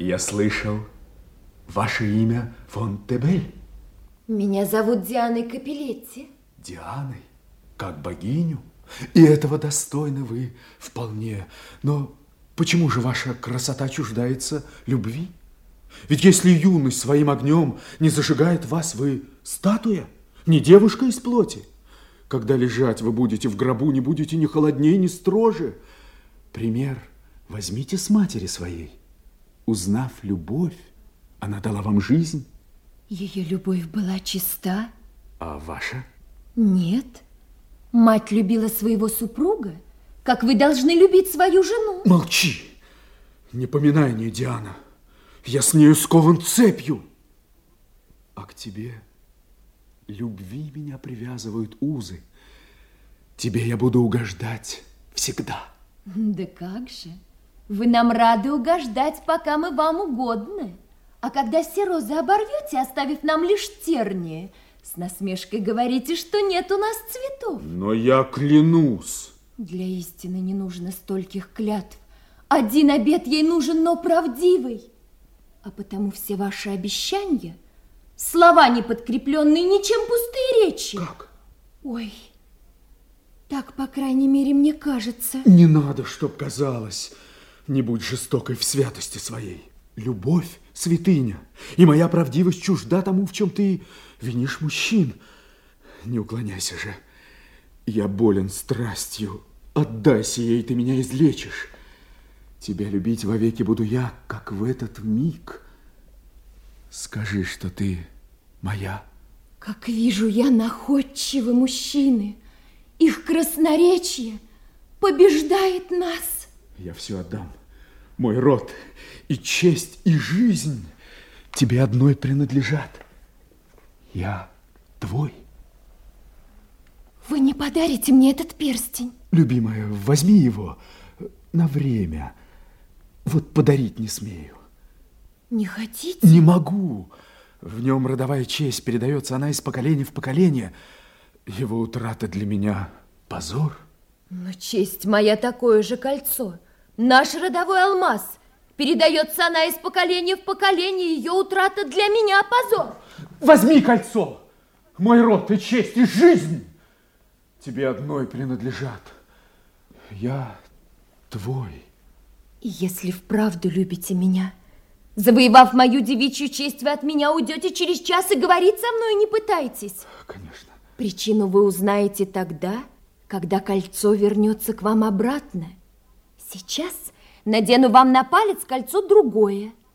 Я слышал, ваше имя фон Тебель. Меня зовут Дианой Капеллетти. Дианой? Как богиню? И этого достойны вы вполне. Но почему же ваша красота чуждается любви? Ведь если юность своим огнем не зажигает вас, вы статуя, не девушка из плоти. Когда лежать вы будете в гробу, не будете ни холоднее, ни строже. Пример возьмите с матери своей. Узнав любовь, она дала вам жизнь. Ее любовь была чиста. А ваша? Нет. Мать любила своего супруга, как вы должны любить свою жену. Молчи! Не поминай мне, Диана. Я с нею скован цепью. А к тебе любви меня привязывают узы. Тебе я буду угождать всегда. Да как же? Вы нам рады угождать, пока мы вам угодны. А когда все розы оборвете, оставив нам лишь тернии, с насмешкой говорите, что нет у нас цветов. Но я клянусь. Для истины не нужно стольких клятв. Один обет ей нужен, но правдивый. А потому все ваши обещания, слова, не подкрепленные ничем, пустые речи. Как? Ой, так, по крайней мере, мне кажется. Не надо, чтоб казалось. Не будь жестокой в святости своей. Любовь – святыня, и моя правдивость чужда тому, в чем ты винишь мужчин. Не уклоняйся же. Я болен страстью. Отдайся ей, ты меня излечишь. Тебя любить вовеки буду я, как в этот миг. Скажи, что ты моя. Как вижу я находчивы мужчины. Их красноречие побеждает нас. Я все отдам. Мой род и честь, и жизнь тебе одной принадлежат. Я твой. Вы не подарите мне этот перстень? Любимая, возьми его на время. Вот подарить не смею. Не хотите? Не могу. В нем родовая честь передается, она из поколения в поколение. Его утрата для меня позор. Но честь моя такое же кольцо. Наш родовой алмаз. Передается она из поколения в поколение. Ее утрата для меня позор. Возьми кольцо. Мой род и честь, и жизнь тебе одной принадлежат. Я твой. И если вправду любите меня, завоевав мою девичью честь, вы от меня уйдете через час и говорить со мной не пытайтесь. Конечно. Причину вы узнаете тогда, когда кольцо вернется к вам обратно. Сейчас надену вам на палец кольцо другое.